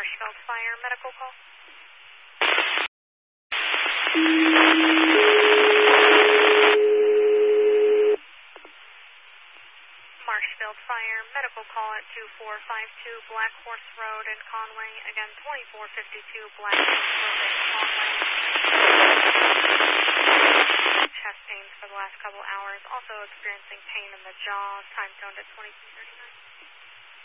Marshfield Fire, medical call. Marshfield Fire, medical call at 2452 Black Horse Road in Conway. Again, 2452 Black Horse Road in Conway. Chest pains for the last couple hours. Also experiencing pain in the jaw. Time zoned at 2239.